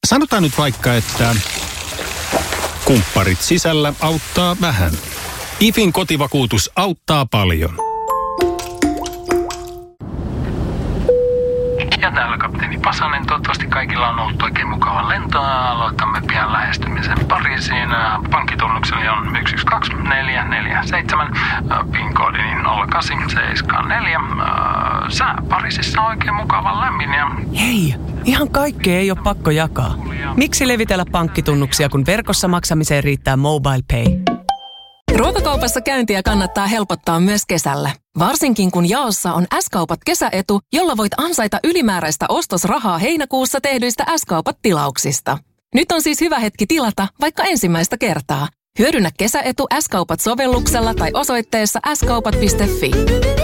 Sanotaan nyt vaikka, että kumpparit sisällä auttaa vähän. IFin kotivakuutus auttaa paljon. Ja täällä kapteeni Pasanen. Toivottavasti kaikilla on ollut oikein mukava lento. Aloitamme pian lähestymisen Pariisiin. Pankkitunnukseni on 122447. PIN-koodini 0874. Sää Pariisissa on oikein mukava lämmin ja... Hei, ihan kaikkea ei ole pakko jakaa. Miksi levitellä pankkitunnuksia, kun verkossa maksamiseen riittää MobilePay? Ruokakaupassa käyntiä kannattaa helpottaa myös kesällä. Varsinkin kun jaossa on S-kaupat kesäetu, jolla voit ansaita ylimääräistä ostosrahaa heinäkuussa tehdyistä S-kaupat tilauksista. Nyt on siis hyvä hetki tilata vaikka ensimmäistä kertaa. Hyödynnä kesäetu S-kaupat sovelluksella tai osoitteessa skaupat.fi.